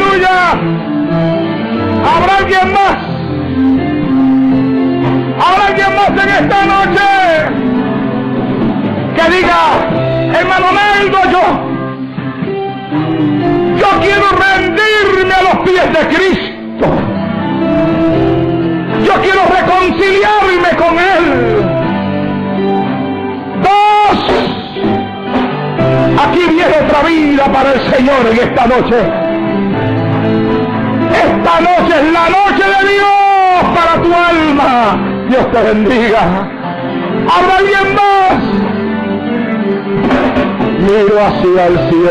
aleluya. ¿Habrá alguien más? ¿Habrá alguien más en esta noche que diga, hermano Neldo, yo quiero rendirme a los pies de Cristo? Yo quiero reconciliarme con Él. Dos, aquí viene otra vida para el Señor en esta noche. Esta noche es la noche de Dios para tu alma. Dios te bendiga. ¿Habrá alguien más? Miro hacia el cielo.